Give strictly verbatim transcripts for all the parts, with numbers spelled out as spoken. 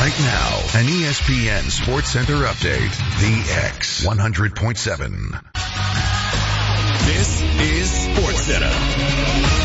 Right now, an E S P N Sports Center update. The X one hundred point seven. This is Sports Center.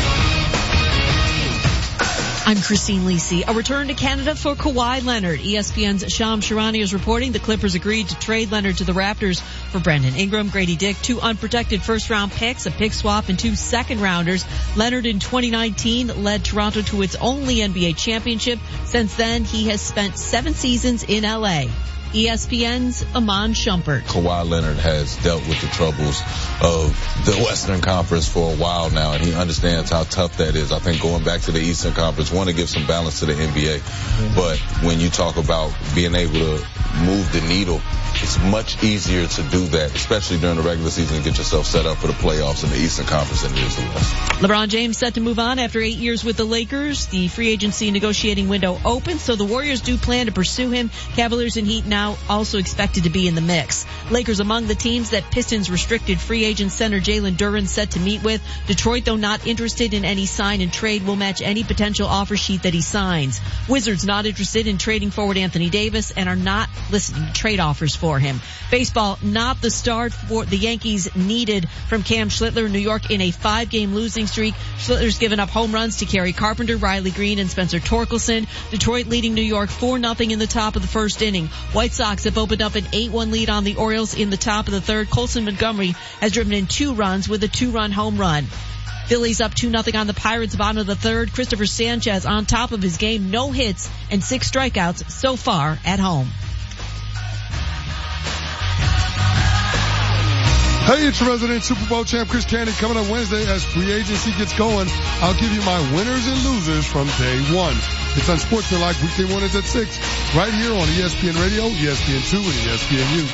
I'm Christine Lisi. A return to Canada for Kawhi Leonard. E S P N's Shams Charania is reporting the Clippers agreed to trade Leonard to the Raptors for Brandon Ingram, Grady Dick, two unprotected first-round picks, a pick swap, and two second-rounders. Leonard in twenty nineteen led Toronto to its only N B A championship. Since then, he has spent seven seasons in L A. E S P N's Iman Shumpert. Kawhi Leonard has dealt with the troubles of the Western Conference for a while now, and he understands how tough that is. I think going back to the Eastern Conference, want to give some balance to the N B A. Mm-hmm. But when you talk about being able to move the needle, it's much easier to do that, especially during the regular season, and get yourself set up for the playoffs in the Eastern Conference than it is the West. LeBron James set to move on after eight years with the Lakers. The free agency negotiating window opens, so the Warriors do plan to pursue him. Cavaliers and Heat now also expected to be in the mix. Lakers among the teams that Pistons restricted free agent center Jalen Duren set to meet with. Detroit, though not interested in any sign and trade, will match any potential offer sheet that he signs. Wizards not interested in trading forward Anthony Davis and are not listening to trade offers for him. Baseball, not the start for the Yankees needed from Cam Schlittler. New York in a five-game losing streak. Schlittler's given up home runs to Kerry Carpenter, Riley Green, and Spencer Torkelson. Detroit leading New York four nothing in the top of the first inning. White Sox have opened up an eight one lead on the Orioles in the top of the third. Colson Montgomery has driven in two runs with a two-run home run. Phillies up two nothing on the Pirates bottom of the third. Christopher Sanchez on top of his game. No hits and six strikeouts so far at home. Hey, it's resident Super Bowl champ Chris Candy coming up Wednesday as free agency gets going. I'll give you my winners and losers from day one. It's unsportsmanlike weekday mornings at six, right here on E S P N Radio, E S P N two, and E S P N U.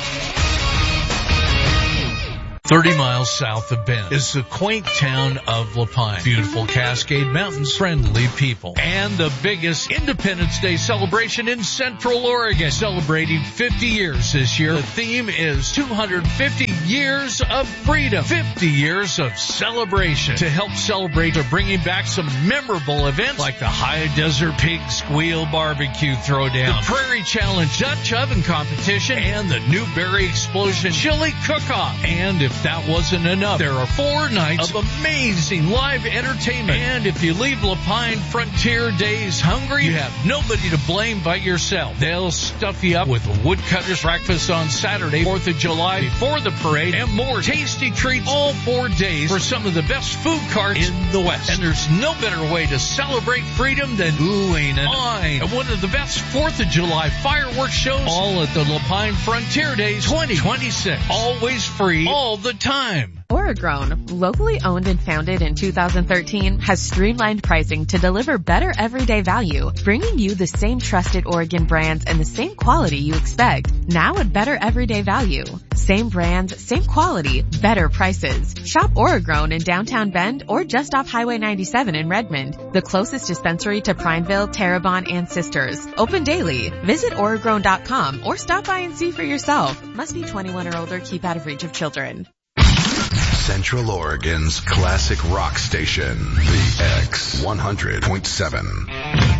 thirty miles south of Bend is the quaint town of Lapine. Beautiful Cascade Mountains, friendly people, and the biggest Independence Day celebration in Central Oregon. Celebrating fifty years this year. The theme is two hundred fifty years of freedom. fifty years of celebration. To help celebrate, they're bringing back some memorable events like the High Desert Pig Squeal Barbecue Throwdown, the Prairie Challenge Dutch Oven Competition, and the Newberry Explosion Chili Cook-Off. And if that wasn't enough, there are four nights of amazing live entertainment. And if you leave Lapine Frontier Days hungry, you have nobody to blame but yourself. They'll stuff you up with a woodcutter's breakfast on Saturday, fourth of July, before the parade, and more tasty treats all four days for some of the best food carts in the West. And there's no better way to celebrate freedom than oohing and awing at one of the best fourth of July fireworks shows, all at the Lapine Frontier Days twenty twenty-six. Always free, all the time. Oragrown, locally owned and founded in two thousand thirteen, has streamlined pricing to deliver better everyday value, bringing you the same trusted Oregon brands and the same quality you expect, now at better everyday value. Same brands, same quality, better prices. Shop Oragrown in downtown Bend or just off Highway ninety-seven in Redmond, the closest dispensary to Prineville, Terrebonne, and Sisters. Open daily. Visit Oragrown dot com or stop by and see for yourself. Must be twenty-one or older. Keep out of reach of children. Central Oregon's classic rock station, The X one hundred point seven.